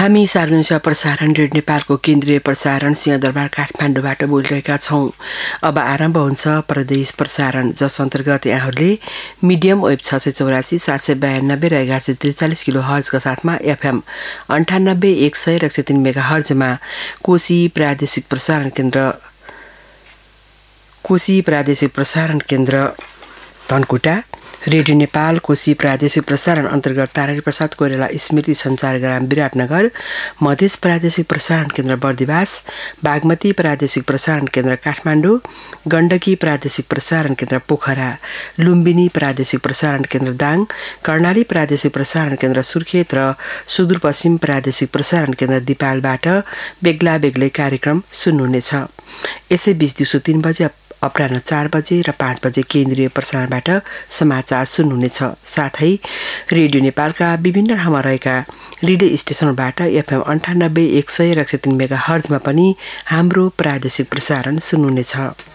हामी सार्वजनिक प्रसारण रेडियो नेपालको केन्द्रीय प्रसारण सिंहदरबार काठमाडौँबाट बोलिरहेका छौँ। अब आरम्भ हुन्छ प्रदेश प्रसारण, जस अन्तर्गत यहाँहरूले मिडियम वेब 684 792 र 1143 किलो हर्जका साथमा एफएम 98 100 र 103 मेगा हर्जमा कोशी प्रादेशिक प्रसारण केन्द्र धनकुटा, रेडियो नेपाल कोशी प्रादेशिक प्रसारण अन्तर्गत तारारी प्रसाद कोइराला स्मृति सञ्चारग्राम विराटनगर, मध्य प्रादेशिक प्रसारण केन्द्र बर्दिवास, बागमती प्रादेशिक प्रसारण केन्द्र काठमाडौँ, गण्डकी प्रादेशिक प्रसारण केन्द्र पोखरा, लुम्बिनी प्रादेशिक प्रसारण केन्द्र दाङ, कर्णाली प्रादेशिक प्रसारण केन्द्र सुर्खेत र सुदूरपश्चिम प्रादेशिक प्रसारण केन्द्र दिपालबाट बेग्ला बेग्लै कार्यक्रम सुन्नुहुनेछ। यसै बीच दिउँसो 3 बजे, अपराह्न 4 बजे र 5 बजे केन्द्रीय प्रसारणबाट समाचार सुन्नुहुनेछ। साथै रेडियो नेपालका विभिन्न ठाउँमा रहेका रेडियो स्टेशनबाट एफएम 98 100 र 103 मेगा हर्जमा पनि हाम्रो प्रादेशिक प्रसारण सुन्नुहुनेछ।